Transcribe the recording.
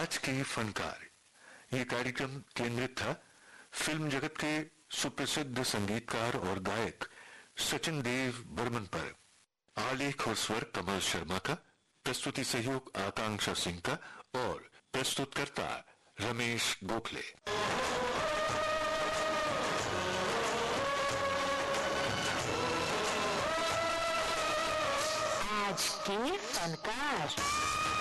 आज के फनकार। ये कार्यक्रम केंद्रित था फिल्म जगत के सुप्रसिद्ध संगीतकार और गायक सचिन देव बर्मन पर। आलेख और स्वर कमल शर्मा का, प्रस्तुति सहयोग आकांक्षा सिंह का और प्रस्तुतकर्ता रमेश गोखले। आज के फनकार।